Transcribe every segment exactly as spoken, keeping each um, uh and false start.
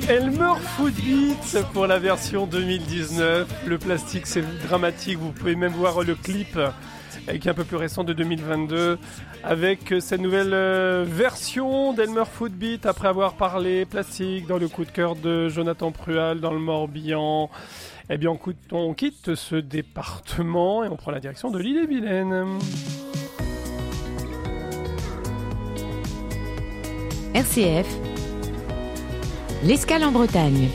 Elmer Footbeat pour la version deux mille dix-neuf. Le plastique, c'est dramatique. Vous pouvez même voir le clip qui est un peu plus récent de deux mille vingt-deux avec cette nouvelle version d'Elmer Footbeat après avoir parlé plastique dans le coup de cœur de Jonathan Prual dans le Morbihan. Eh bien, on quitte ce département et on prend la direction de l'Ille-et-Vilaine. R C F, l'escale en Bretagne.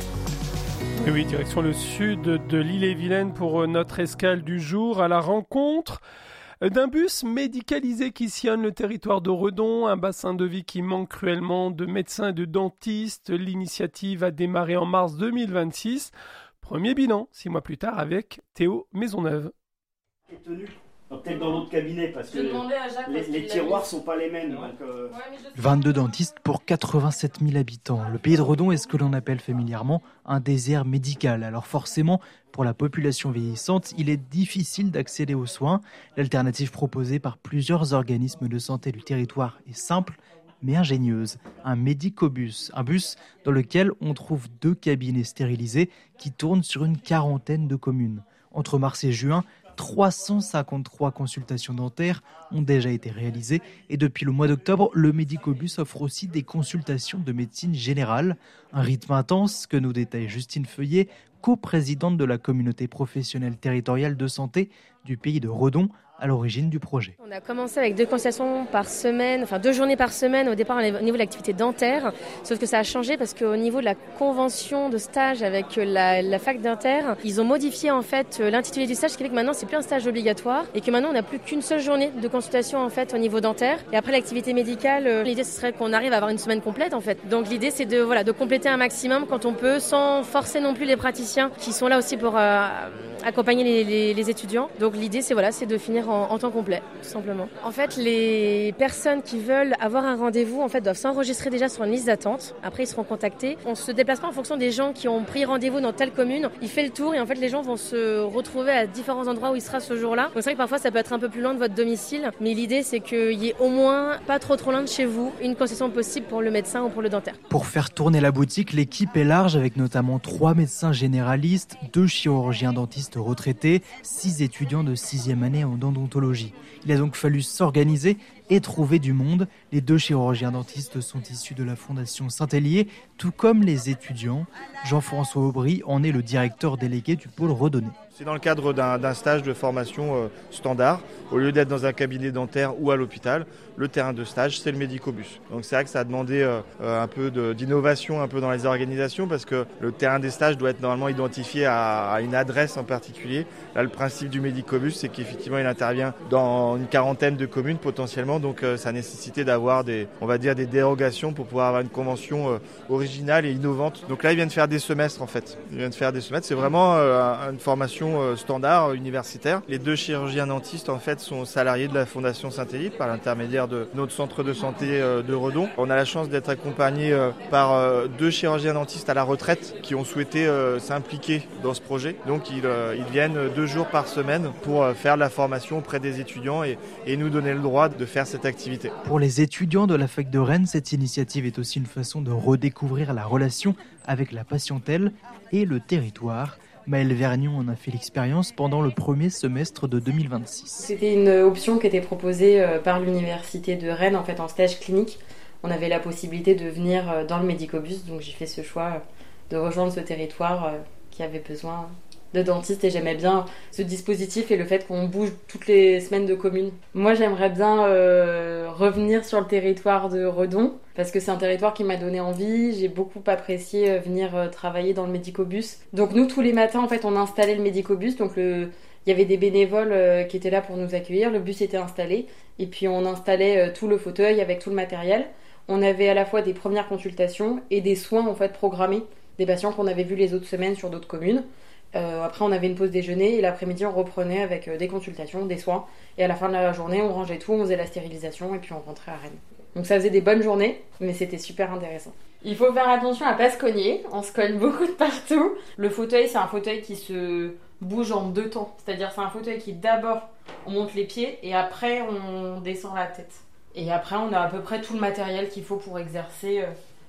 Et oui, direction le sud de l'Ille-et-Vilaine pour notre escale du jour à la rencontre d'un bus médicalisé qui sillonne le territoire de Redon, un bassin de vie qui manque cruellement de médecins et de dentistes. L'initiative a démarré en mars deux mille vingt-six. Premier bilan, six mois plus tard, avec Théo Maisonneuve. Est tenu. Donc, peut-être dans l'autre cabinet, parce que les, les tiroirs ne sont pas les mêmes. Donc, euh... vingt-deux dentistes pour quatre-vingt-sept mille habitants. Le pays de Redon est ce que l'on appelle familièrement un désert médical. Alors forcément, pour la population vieillissante, il est difficile d'accéder aux soins. L'alternative proposée par plusieurs organismes de santé du territoire est simple, mais ingénieuse. Un médicobus, un bus dans lequel on trouve deux cabinets stérilisés qui tournent sur une quarantaine de communes. Entre mars et juin, trois cent cinquante-trois consultations dentaires ont déjà été réalisées et depuis le mois d'octobre, le médicobus offre aussi des consultations de médecine générale. Un rythme intense que nous détaille Justine Feuillet, coprésidente de la communauté professionnelle territoriale de santé du pays de Redon, à l'origine du projet. On a commencé avec deux consultations par semaine, enfin deux journées par semaine au départ au niveau de l'activité dentaire, sauf que ça a changé parce qu'au niveau de la convention de stage avec la, la fac d'Inter, ils ont modifié en fait l'intitulé du stage, ce qui fait que maintenant c'est plus un stage obligatoire et que maintenant on n'a plus qu'une seule journée de consultation en fait au niveau dentaire. Et après l'activité médicale, l'idée ce serait qu'on arrive à avoir une semaine complète en fait. Donc l'idée c'est de voilà de compléter un maximum quand on peut, sans forcer non plus les praticiens qui sont là aussi pour euh, accompagner les, les, les étudiants. Donc l'idée c'est voilà c'est de finir En, en temps complet, tout simplement. En fait, les personnes qui veulent avoir un rendez-vous, en fait, doivent s'enregistrer déjà sur une liste d'attente. Après, ils seront contactés. On se déplace pas en fonction des gens qui ont pris rendez-vous dans telle commune. Il fait le tour et en fait, les gens vont se retrouver à différents endroits où il sera ce jour-là. Donc c'est vrai que parfois, ça peut être un peu plus loin de votre domicile, mais l'idée, c'est qu'il y ait au moins pas trop trop loin de chez vous une concession possible pour le médecin ou pour le dentaire. Pour faire tourner la boutique, l'équipe est large avec notamment trois médecins généralistes, deux chirurgiens dentistes retraités, six étudiants de sixième année en odontologie. Il a donc fallu s'organiser et trouver du monde. Les deux chirurgiens dentistes sont issus de la Fondation Saint-Hélier, tout comme les étudiants. Jean-François Aubry en est le directeur délégué du pôle redonnais. C'est dans le cadre d'un, d'un stage de formation euh, standard. Au lieu d'être dans un cabinet dentaire ou à l'hôpital, le terrain de stage, c'est le médicobus. Donc c'est vrai que ça a demandé euh, un peu de, d'innovation un peu dans les organisations parce que le terrain des stages doit être normalement identifié à, à une adresse en particulier. Là, le principe du médicobus, c'est qu'effectivement, il intervient dans une quarantaine de communes potentiellement. Donc euh, ça a nécessité d'avoir des, on va dire, des dérogations pour pouvoir avoir une convention euh, originale et innovante. Donc là, ils viennent faire des semestres en fait. Ils viennent faire des semestres. C'est vraiment euh, une formation standard universitaire. Les deux chirurgiens dentistes en fait sont salariés de la Fondation Saint-Hélier par l'intermédiaire de notre centre de santé de Redon. On a la chance d'être accompagné par deux chirurgiens dentistes à la retraite qui ont souhaité s'impliquer dans ce projet. Donc ils, ils viennent deux jours par semaine pour faire de la formation auprès des étudiants et, et nous donner le droit de faire cette activité. Pour les étudiants de la fac de Rennes, cette initiative est aussi une façon de redécouvrir la relation avec la patientèle et le territoire. Maëlle Vergnon en a fait l'expérience pendant le premier semestre de deux mille vingt-six. C'était une option qui était proposée par l'université de Rennes en fait en stage clinique. On avait la possibilité de venir dans le médicobus, donc j'ai fait ce choix de rejoindre ce territoire qui avait besoin de dentistes et j'aimais bien ce dispositif et le fait qu'on bouge toutes les semaines de communes. Moi j'aimerais bien euh, revenir sur le territoire de Redon parce que c'est un territoire qui m'a donné envie, j'ai beaucoup apprécié euh, venir euh, travailler dans le médicobus. Donc nous tous les matins en fait on installait le médicobus, donc le... il y avait des bénévoles euh, qui étaient là pour nous accueillir, le bus était installé et puis on installait euh, tout le fauteuil avec tout le matériel. On avait à la fois des premières consultations et des soins en fait programmés, des patients qu'on avait vus les autres semaines sur d'autres communes. Euh, après on avait une pause déjeuner et l'après-midi on reprenait avec euh, des consultations, des soins et à la fin de la journée on rangeait tout, on faisait la stérilisation et puis on rentrait à Rennes. Donc ça faisait des bonnes journées mais c'était super intéressant. Il faut faire attention à pas se cogner, on se cogne beaucoup de partout. Le fauteuil c'est un fauteuil qui se bouge en deux temps, c'est-à-dire c'est un fauteuil qui d'abord on monte les pieds et après on descend la tête. Et après on a à peu près tout le matériel qu'il faut pour exercer euh,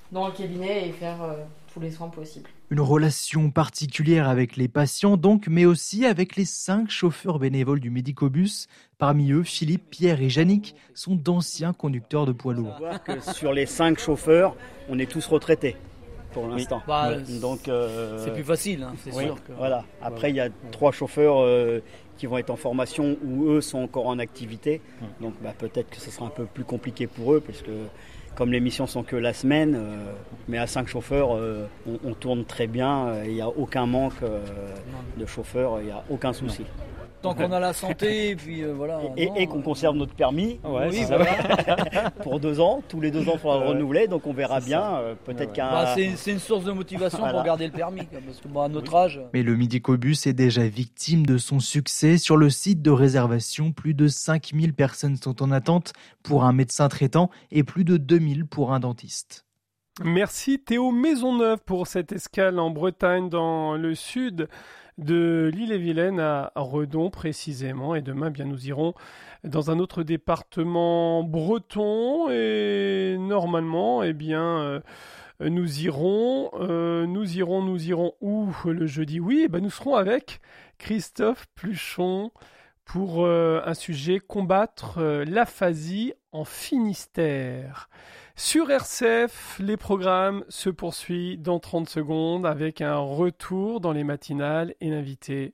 dans le cabinet et faire euh, tous les soins possibles. Une relation particulière avec les patients donc, mais aussi avec les cinq chauffeurs bénévoles du Médicobus. Parmi eux, Philippe, Pierre et Yannick sont d'anciens conducteurs de poids lourds. Il faut voir que sur les cinq chauffeurs, on est tous retraités pour l'instant. Oui. Bah, donc euh, c'est plus facile, hein, c'est oui, sûr. Que... Voilà. Après, il y a trois chauffeurs euh, qui vont être en formation ou eux sont encore en activité. Donc bah, peut-être que ce sera un peu plus compliqué pour eux parce que comme les missions sont que la semaine, euh, mais à cinq chauffeurs, euh, on, on tourne très bien. Il n'y a aucun manque euh, de chauffeurs, il n'y a aucun souci. Non. Tant qu'on a la santé, et puis euh, voilà. Et, non, et qu'on conserve notre permis, ouais, oui, ça va. Pour deux ans, tous les deux ans, il faudra le renouveler, donc on verra bien. Euh, peut-être ouais. qu'un. Bah, c'est, c'est une source de motivation voilà. pour garder le permis, parce que bon, à notre oui. âge. Mais le Médicobus est déjà victime de son succès. Sur le site de réservation, plus de cinq mille personnes sont en attente pour un médecin traitant et plus de deux mille pour un dentiste. Merci Théo Maisonneuve pour cette escale en Bretagne dans le sud de l'Ille-et-Vilaine à Redon précisément. Et demain, bien, nous irons dans un autre département breton et normalement, eh bien, euh, nous irons, euh, nous irons, nous irons où le jeudi? Oui, eh ben, nous serons avec Christophe Pluchon pour euh, un sujet, combattre euh, l'aphasie en Finistère. Sur R C F, les programmes se poursuivent dans trente secondes avec un retour dans les matinales et l'invité.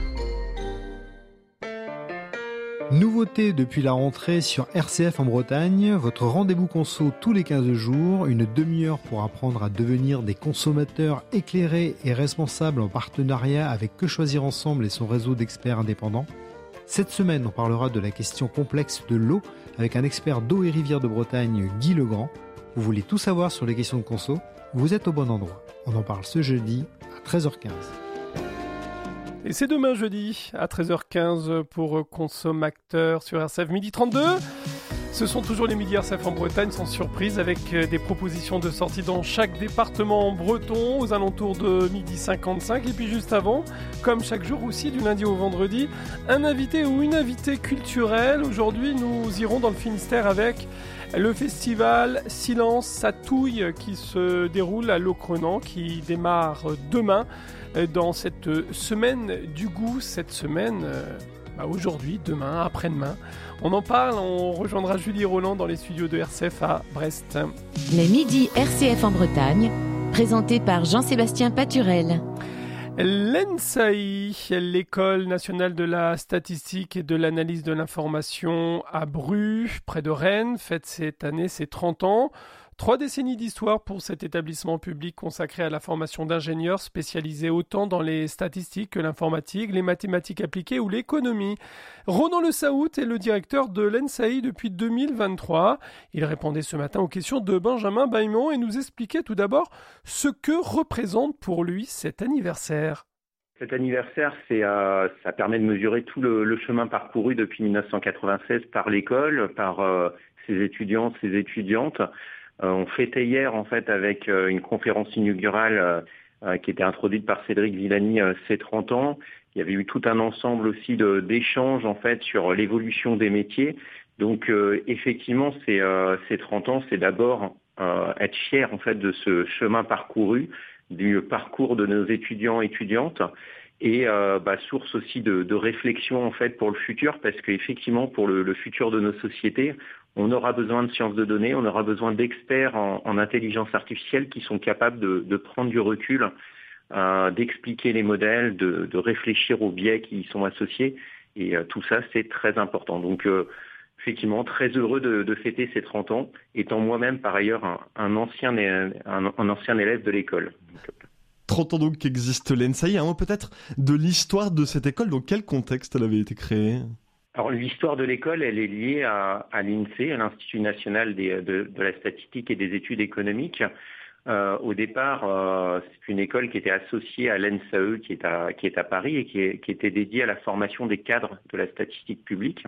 Nouveauté depuis la rentrée sur R C F en Bretagne, votre rendez-vous conso tous les quinze jours, une demi-heure pour apprendre à devenir des consommateurs éclairés et responsables en partenariat avec Que Choisir Ensemble et son réseau d'experts indépendants. Cette semaine, on parlera de la question complexe de l'eau avec un expert d'eau et rivières de Bretagne, Guy Legrand. Vous voulez tout savoir sur les questions de conso? Vous êtes au bon endroit. On en parle ce jeudi à treize heures quinze. Et c'est demain jeudi à treize heures quinze pour Consomacteur sur R C F midi trente-deux. Ce sont toujours les midis R C F en Bretagne sans surprise avec des propositions de sortie dans chaque département breton aux alentours de midi cinquante-cinq. Et puis juste avant, comme chaque jour aussi du lundi au vendredi, un invité ou une invitée culturelle. Aujourd'hui, nous irons dans le Finistère avec le festival Silence Satouille qui se déroule à Locronan, qui démarre demain dans cette semaine du goût, cette semaine... Bah aujourd'hui, demain, après-demain. On en parle, on rejoindra Julie Roland dans les studios de R C F à Brest. Les midis R C F en Bretagne, présentés par Jean-Sébastien Paturel. L'E N S A I, l'École nationale de la statistique et de l'analyse de l'information à Bru, près de Rennes, fête cette année ses trente ans. Trois décennies d'histoire pour cet établissement public consacré à la formation d'ingénieurs spécialisés autant dans les statistiques que l'informatique, les mathématiques appliquées ou l'économie. Ronan Le Saout est le directeur de l'E N S A I depuis deux mille vingt-trois. Il répondait ce matin aux questions de Benjamin Baillemont et nous expliquait tout d'abord ce que représente pour lui cet anniversaire. Cet anniversaire, c'est, euh, ça permet de mesurer tout le, le chemin parcouru depuis dix-neuf cent quatre-vingt-seize par l'école, par euh, ses étudiants, ses étudiantes. Euh, on fêtait hier en fait avec euh, une conférence inaugurale euh, qui était introduite par Cédric Villani euh, ses trente ans. Il y avait eu tout un ensemble aussi de, d'échanges en fait sur l'évolution des métiers. Donc euh, effectivement, ces, euh, ces trente ans, c'est d'abord euh, être fier en fait de ce chemin parcouru, du parcours de nos étudiants et étudiantes. Et euh, bah, source aussi de, de réflexion en fait pour le futur, parce qu'effectivement pour le, le futur de nos sociétés, on aura besoin de sciences de données, on aura besoin d'experts en, en intelligence artificielle qui sont capables de, de prendre du recul, euh, d'expliquer les modèles, de, de réfléchir aux biais qui y sont associés. Et euh, tout ça, c'est très important. Donc euh, effectivement, très heureux de, de fêter ces trente ans, étant moi-même par ailleurs un, un, ancien, un, un ancien élève de l'école. trente ans donc qu'existe l'E N S A I, un mot peut-être de l'histoire de cette école, dans quel contexte elle avait été créée? Alors l'histoire de l'école, elle est liée à, à l'INSEE, à l'Institut national des, de, de la statistique et des études économiques. Euh, au départ, euh, c'est une école qui était associée à l'E N S A E, qui est à, qui est à Paris et qui, est, qui était dédiée à la formation des cadres de la statistique publique.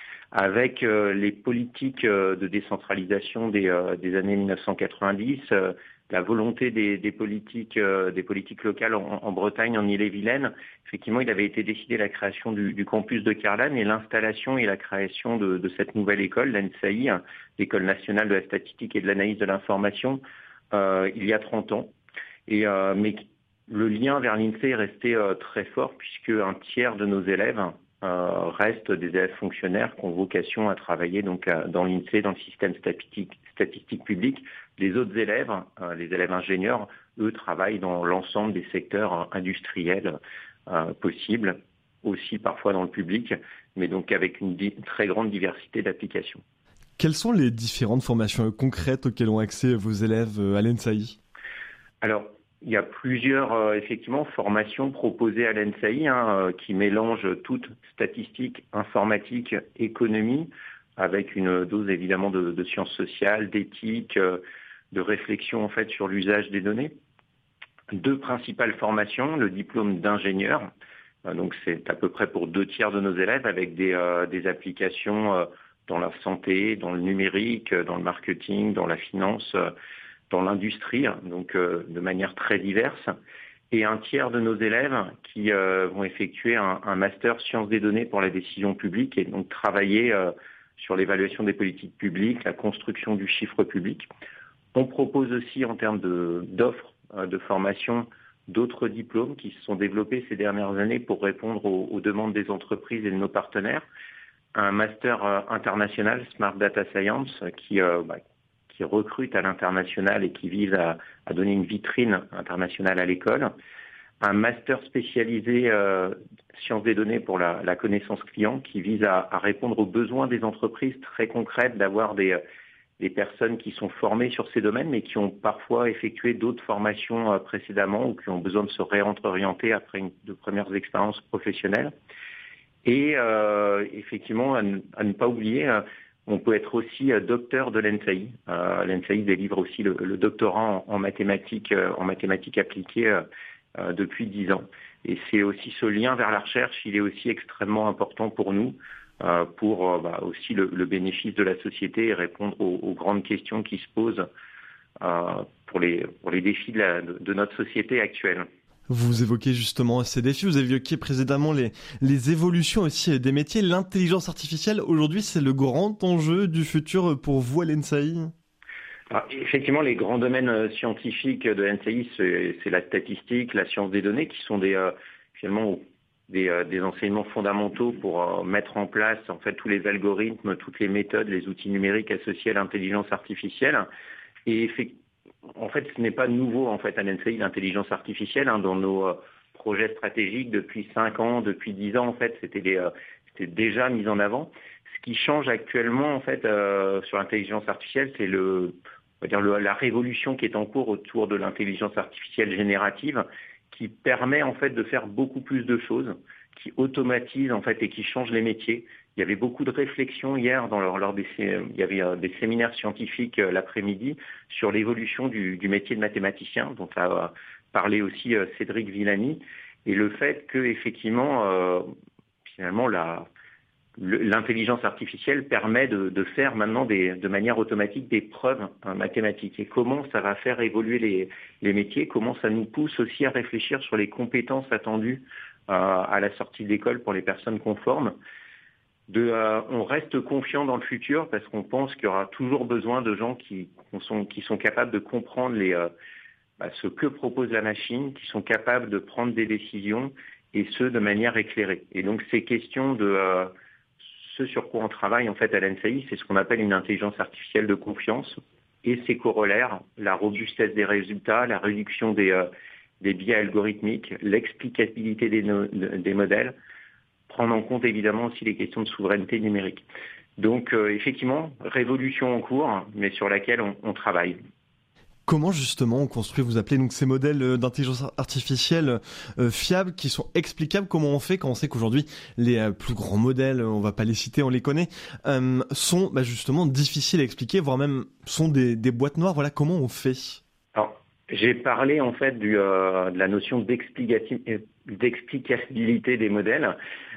Avec euh, les politiques euh, de décentralisation des, euh, des années dix-neuf cent quatre-vingt-dix, euh, la volonté des, des politiques euh, des politiques locales en, en Bretagne, en Ille-et-Vilaine, effectivement, il avait été décidé la création du, du campus de Carlane et l'installation et la création de, de cette nouvelle école, l'E N S A I, l'École nationale de la statistique et de l'analyse de l'information, euh, il y a trente ans. Et, euh, mais le lien vers l'INSEE est resté euh, très fort puisque un tiers de nos élèves euh, restent des élèves fonctionnaires qui ont vocation à travailler donc, à, dans l'INSEE, dans le système statistique, statistique public. Les autres élèves, euh, les élèves ingénieurs, eux travaillent dans l'ensemble des secteurs industriels euh, possibles, aussi parfois dans le public, mais donc avec une di- très grande diversité d'applications. Quelles sont les différentes formations concrètes auxquelles ont accès vos élèves à l'ENSAI ? Alors, il y a plusieurs euh, effectivement formations proposées à l'ENSAI hein, euh, qui mélangent toutes statistiques, informatique, économie, avec une dose évidemment de, de sciences sociales, d'éthique, euh, de réflexion en fait sur l'usage des données. Deux principales formations, le diplôme d'ingénieur, euh, donc c'est à peu près pour deux tiers de nos élèves avec des, euh, des applications euh, dans la santé, dans le numérique, dans le marketing, dans la finance, euh, dans l'industrie, donc euh, de manière très diverse. Et un tiers de nos élèves qui euh, vont effectuer un, un master sciences des données pour la décision publique et donc travailler euh, sur l'évaluation des politiques publiques, la construction du chiffre public. On propose aussi en termes de, d'offres euh, de formation d'autres diplômes qui se sont développés ces dernières années pour répondre aux, aux demandes des entreprises et de nos partenaires. Un master euh, international Smart Data Science qui, euh, bah, qui recrute à l'international et qui vise à, à donner une vitrine internationale à l'école. Un master spécialisé euh, sciences des données pour la, la connaissance client qui vise à, à répondre aux besoins des entreprises très concrètes, d'avoir des, des personnes qui sont formées sur ces domaines mais qui ont parfois effectué d'autres formations euh, précédemment ou qui ont besoin de se réorienter après une, de premières expériences professionnelles. Et euh, effectivement, à ne, à ne pas oublier, euh, on peut être aussi euh, docteur de l'ENSAI. Euh, L'ENSAI délivre aussi le, le doctorat en, en mathématiques, euh, en mathématiques appliquées euh, euh, depuis dix ans. Et c'est aussi ce lien vers la recherche, il est aussi extrêmement important pour nous, euh, pour euh, bah, aussi le, le bénéfice de la société et répondre aux, aux grandes questions qui se posent euh, pour, les, pour les défis de, la, de, de notre société actuelle. Vous évoquez justement ces défis, vous évoquez précédemment les, les évolutions aussi des métiers. L'intelligence artificielle, aujourd'hui, c'est le grand enjeu du futur pour vous à l'ENSAI ? Alors, effectivement, les grands domaines scientifiques de l'ENSAI, c'est, c'est la statistique, la science des données, qui sont des, euh, finalement des, euh, des enseignements fondamentaux pour euh, mettre en place en fait tous les algorithmes, toutes les méthodes, les outils numériques associés à l'intelligence artificielle. Et effectivement, en fait, ce n'est pas nouveau en fait à l'ENSAI, l'intelligence artificielle. Hein, dans nos euh, projets stratégiques depuis cinq ans, depuis dix ans, en fait, c'était, des, euh, c'était déjà mis en avant. Ce qui change actuellement en fait euh, sur l'intelligence artificielle, c'est le, on va dire le, la révolution qui est en cours autour de l'intelligence artificielle générative, qui permet en fait de faire beaucoup plus de choses, qui automatise en fait et qui change les métiers. Il y avait beaucoup de réflexions hier dans leur, lors des, il y avait des séminaires scientifiques euh, l'après-midi sur l'évolution du, du métier de mathématicien, dont a parlé aussi euh, Cédric Villani, et le fait que effectivement, euh, finalement, la, le, l'intelligence artificielle permet de, de faire maintenant des, de manière automatique des preuves hein, mathématiques. Et comment ça va faire évoluer les, les métiers, comment ça nous pousse aussi à réfléchir sur les compétences attendues euh, à la sortie de l'école pour les personnes conformes. De, euh, on reste confiant dans le futur parce qu'on pense qu'il y aura toujours besoin de gens qui, qui, sont, qui sont capables de comprendre les, euh, bah, ce que propose la machine, qui sont capables de prendre des décisions et ce de manière éclairée. Et donc ces questions de euh, ce sur quoi on travaille en fait à l'ENSAI, c'est ce qu'on appelle une intelligence artificielle de confiance et ses corollaires, la robustesse des résultats, la réduction des, euh, des biais algorithmiques, l'explicabilité des, no- des modèles, prendre en compte évidemment aussi les questions de souveraineté numérique. Donc euh, effectivement, révolution en cours, mais sur laquelle on, on travaille. Comment justement on construit, vous appelez donc ces modèles d'intelligence artificielle euh, fiables, qui sont explicables? Comment on fait quand on sait qu'aujourd'hui les euh, plus grands modèles, on va pas les citer, on les connaît, euh, sont bah, justement difficiles à expliquer, voire même sont des, des boîtes noires. Voilà, comment on fait? Alors, j'ai parlé en fait du, euh, de la notion d'explicati- d'explicabilité des modèles.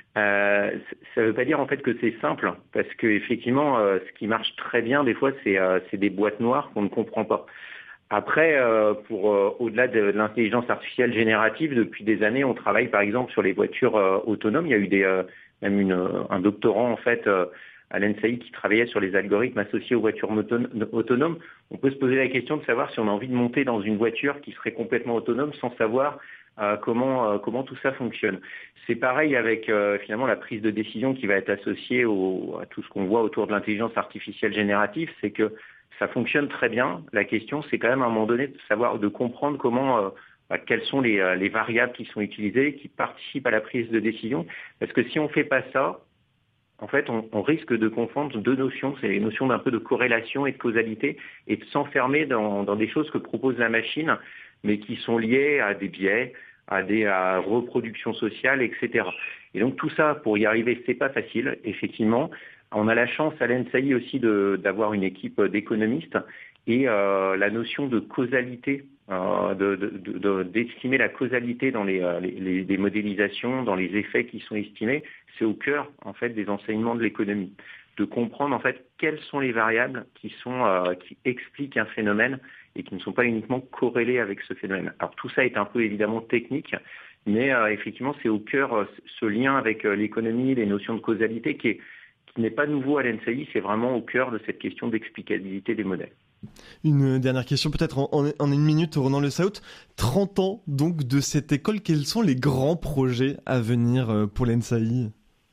Euh, ça ne veut pas dire en fait que c'est simple, parce que effectivement, euh, ce qui marche très bien des fois, c'est, euh, c'est des boîtes noires qu'on ne comprend pas. Après, euh, pour euh, au-delà de l'intelligence artificielle générative, depuis des années, on travaille par exemple sur les voitures euh, autonomes. Il y a eu des, euh, même une, un doctorant en fait euh, à l'E N S A I qui travaillait sur les algorithmes associés aux voitures autonomes. On peut se poser la question de savoir si on a envie de monter dans une voiture qui serait complètement autonome sans savoir euh, comment, euh, comment tout ça fonctionne. C'est pareil avec euh, finalement la prise de décision qui va être associée au, à tout ce qu'on voit autour de l'intelligence artificielle générative, c'est que ça fonctionne très bien. La question, c'est quand même à un moment donné de savoir, de comprendre comment, euh, bah, quelles sont les, euh, les variables qui sont utilisées, qui participent à la prise de décision. Parce que si on ne fait pas ça, en fait, on, on risque de confondre deux notions. C'est les notions d'un peu de corrélation et de causalité et de s'enfermer dans, dans des choses que propose la machine, mais qui sont liées à des biais, à des à reproduction sociale, et cetera. Et donc tout ça, pour y arriver, c'est pas facile, effectivement. On a la chance à l'E N S A I aussi de, d'avoir une équipe d'économistes et euh, la notion de causalité, euh, de, de, de, d'estimer la causalité dans les, les, les modélisations, dans les effets qui sont estimés, c'est au cœur en fait des enseignements de l'économie, de comprendre en fait quelles sont les variables qui sont euh, qui expliquent un phénomène et qui ne sont pas uniquement corrélées avec ce phénomène. Alors tout ça est un peu évidemment technique, mais euh, effectivement c'est au cœur euh, ce lien avec euh, l'économie, les notions de causalité qui est qui n'est pas nouveau à l'E N S A I, c'est vraiment au cœur de cette question d'explicabilité des modèles. Une dernière question peut-être en, en, en une minute, Ronan Le Saout. trente ans donc de cette école, quels sont les grands projets à venir pour l'E N S A I ?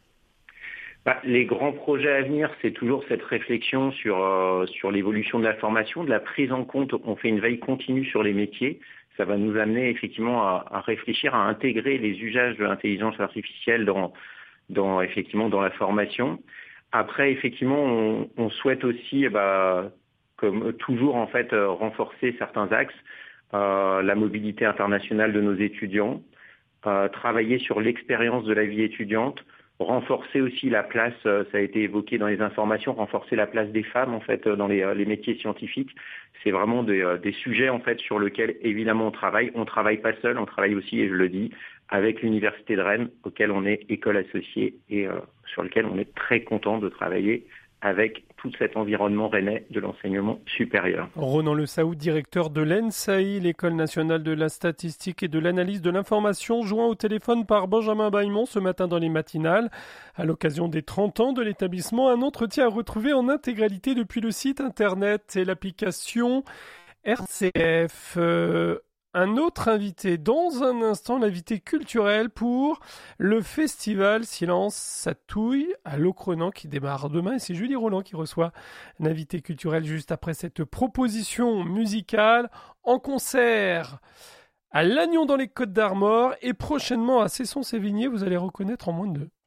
Bah, les grands projets à venir, c'est toujours cette réflexion sur, euh, sur l'évolution de la formation, de la prise en compte. On fait une veille continue sur les métiers. Ça va nous amener effectivement à, à réfléchir, à intégrer les usages de l'intelligence artificielle dans, dans, effectivement, dans la formation. Après, effectivement, on, on souhaite aussi, bah, comme toujours, en fait, euh, renforcer certains axes, euh, la mobilité internationale de nos étudiants, euh, travailler sur l'expérience de la vie étudiante, renforcer aussi la place, euh, ça a été évoqué dans les informations, renforcer la place des femmes, en fait, dans les, euh, les métiers scientifiques. C'est vraiment des, euh, des sujets, en fait, sur lesquels, évidemment, on travaille. On ne travaille pas seul, on travaille aussi, et je le dis, avec l'Université de Rennes, auquel on est école associée et euh, sur lequel on est très content de travailler avec tout cet environnement rennais de l'enseignement supérieur. Ronan Le Saout, directeur de l'E N S A I, l'École nationale de la statistique et de l'analyse de l'information, joint au téléphone par Benjamin Baillemont ce matin dans les matinales. À l'occasion des trente ans de l'établissement, un entretien à retrouver en intégralité depuis le site internet et l'application R C F. Euh, Un autre invité, dans un instant, l'invité culturel pour le festival Silence Satouille à Locronan qui démarre demain. Et c'est Julie Roland qui reçoit un invité culturel juste après cette proposition musicale en concert à Lannion dans les Côtes d'Armor et prochainement à Cesson-Sévigné. Vous allez reconnaître en moins de deux.